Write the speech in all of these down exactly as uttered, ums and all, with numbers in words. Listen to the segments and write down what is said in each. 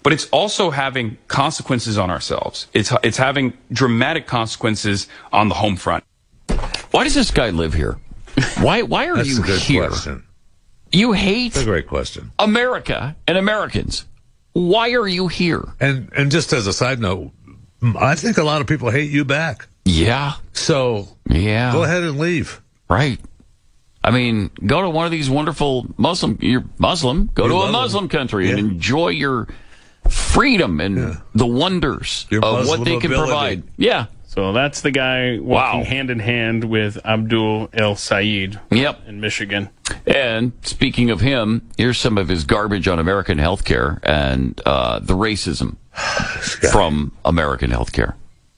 but it's also having consequences on ourselves. It's it's having dramatic consequences on the home front. Why does this guy live here? Why why are That's you a good here? question. You hate That's a great question. America and Americans. Why are you here? And and just as a side note, I think a lot of people hate you back. Yeah. So Yeah. go ahead and leave. Right. I mean, go to one of these wonderful Muslim, you're Muslim, go You to a love Muslim them. country Yeah. and enjoy your freedom and Yeah. the wonders Your of what they can Muslim provide. Yeah. So that's the guy walking Wow. hand in hand with Abdul El Sayed Yep. in Michigan. And speaking of him, here's some of his garbage on American healthcare and uh, the racism from American healthcare.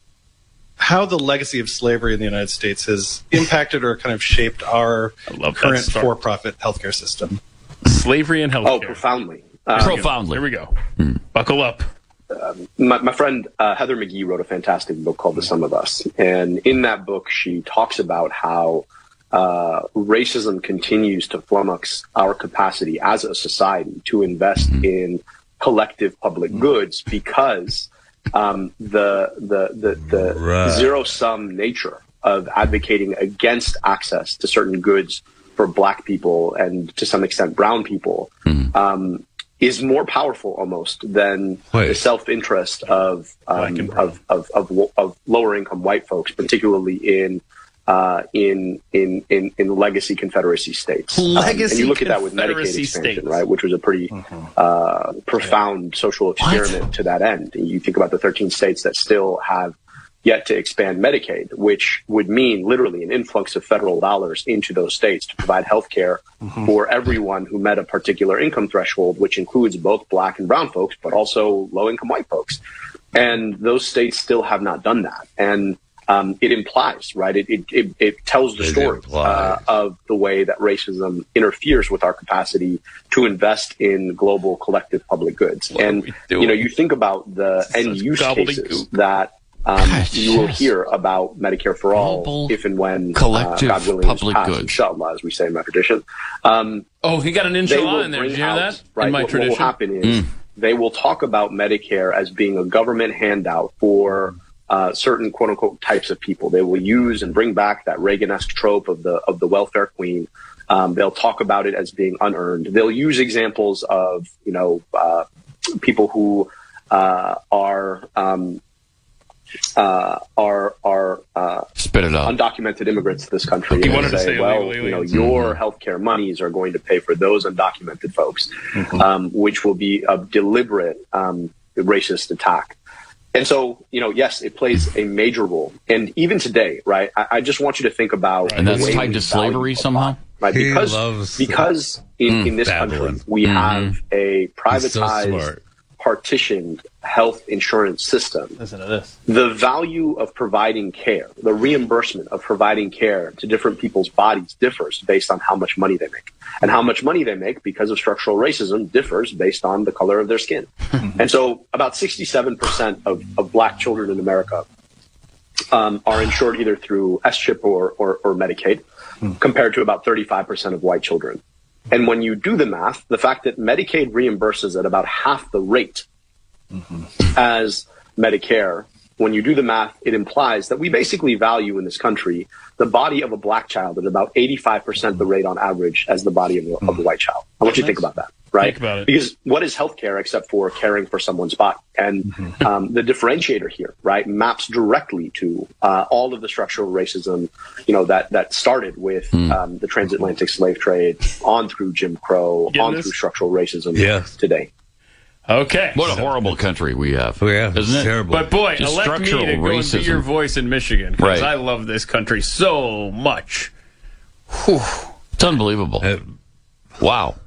How the legacy of slavery in the United States has impacted or kind of shaped our love that current start. for-profit healthcare system. Slavery and healthcare. Oh, profoundly. Um, Profoundly. Here we go. Buckle up. my, my friend uh, Heather McGee wrote a fantastic book called The Sum of Us. And in that book, she talks about how uh, racism continues to flummox our capacity as a society to invest in collective public goods because um, the, the, the, the Right. zero-sum nature of advocating against access to certain goods for Black people and to some extent brown people um, is more powerful almost than Wait. the self-interest of um, of, of, of of lower income white folks, particularly in uh, in, in in in legacy Confederacy states. Um, and Legacy you look at that with Medicaid Confederacy expansion, states. right, which was a pretty uh, profound social experiment to that end. And you think about the thirteen states that still have yet to expand Medicaid, which would mean literally an influx of federal dollars into those states to provide health care mm-hmm. for everyone who met a particular income threshold, which includes both Black and brown folks, but also low-income white folks. And those states still have not done that. And um, it implies, right, it, it, it, it tells the It story uh, of the way that racism interferes with our capacity to invest in global collective public goods. What and, you know, you think about the end use cases that Um, Gosh, you will yes. hear about Medicare for all Global if and when collective uh, God willing is public passed, goods. inshallah, as we say in my tradition. Um, Oh, he got an they inshallah will in there. bring Did you hear out, that? right, in my what, tradition. what will happen is they will talk about Medicare as being a government handout for uh, certain quote unquote types of people. They will use and bring back that Reagan-esque trope of the of the welfare queen. Um, they'll talk about it as being unearned. They'll use examples of you know uh, people who uh, are um, uh, are are uh, Spit it out. undocumented immigrants to this country. He and wanted to say, say well, illegal you know, aliens. your healthcare monies are going to pay for those undocumented folks, um, which will be a deliberate um, racist attack. And so, you know, yes, it plays a major role. And even today, right, I, I just want you to think about And the that's way tied we to slavery value somehow? Right, He because loves because in, in this Babylon. country we have a He's so privatized, smart. partitioned health insurance system. Listen to this. The value of providing care, the reimbursement of providing care to different people's bodies differs based on how much money they make. And how much money they make because of structural racism differs based on the color of their skin. And so about sixty-seven percent of, of Black children in America um, are insured either through S chip or, or, or Medicaid, compared to about thirty-five percent of white children. And when you do the math, the fact that Medicaid reimburses at about half the rate as Medicare, when you do the math, it implies that we basically value in this country the body of a Black child at about eighty-five percent the rate on average as the body of a, of a white child. I want you to think about that, right? Think about it. Because what is healthcare except for caring for someone's body? And um, the differentiator here, right, maps directly to uh, all of the structural racism, you know, that that started with um, the transatlantic slave trade, on through Jim Crow, Getting on this? through structural racism Yeah. today. Okay. What a horrible country we have. Oh, yeah, it's Isn't it? terrible. But boy, Just elect me structural to go and be racism. your voice in Michigan because Right. I love this country so much. Whew. It's unbelievable. Uh, Wow.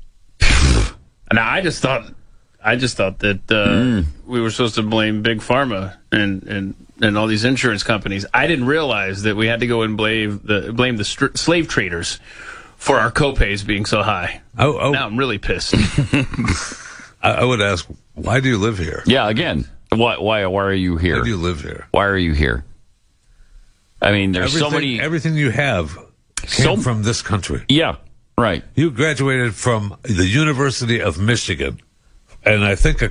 Now I just thought, I just thought that uh, we were supposed to blame Big Pharma and, and, and all these insurance companies. I didn't realize that we had to go and blame the blame the str- slave traders for our copays being so high. oh, oh, Now I'm really pissed. I, I would ask, why do you live here? Yeah, again, why why why are you here? Why do you live here? Why are you here? I mean, there's everything, so many. Everything you have came So- from this country. Yeah, right. You graduated from the University of Michigan, and I think a